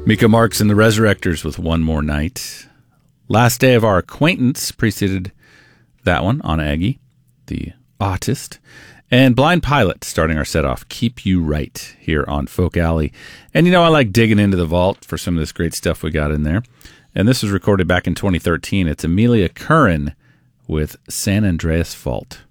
Mika Marks and the Resurrectors with One More Night. Last Day of Our Acquaintance preceded that one on Aggie, the artist. And Blind Pilot starting our set off, Keep You Right, here on Folk Alley. And I like digging into the vault for some of this great stuff we got in there. And this was recorded back in 2013. It's Amelia Curran with San Andreas Fault.